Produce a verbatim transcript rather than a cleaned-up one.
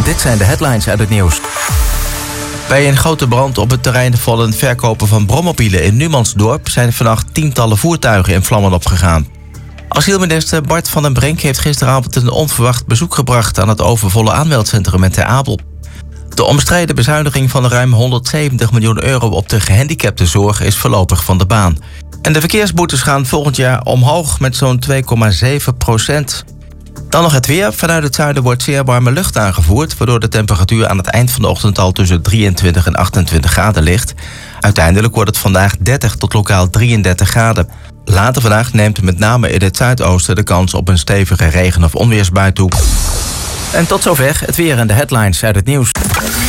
Dit zijn de headlines uit het nieuws. Bij een grote brand op het terrein van een verkoper van brommobielen in Numansdorp zijn vannacht tientallen voertuigen in vlammen opgegaan. Asielminister Bart van den Brink heeft gisteravond een onverwacht bezoek gebracht aan het overvolle aanmeldcentrum in Ter Apel. De omstreden bezuiniging van ruim honderdzeventig miljoen euro op de gehandicaptenzorg is voorlopig van de baan. En de verkeersboetes gaan volgend jaar omhoog met zo'n twee komma zeven procent. Dan nog het weer. Vanuit het zuiden wordt zeer warme lucht aangevoerd, waardoor de temperatuur aan het eind van de ochtend al tussen drieëntwintig en achtentwintig graden ligt. Uiteindelijk wordt het vandaag dertig tot lokaal drieëndertig graden. Later vandaag neemt met name in het zuidoosten de kans op een stevige regen- of onweersbui toe. En tot zover het weer en de headlines uit het nieuws.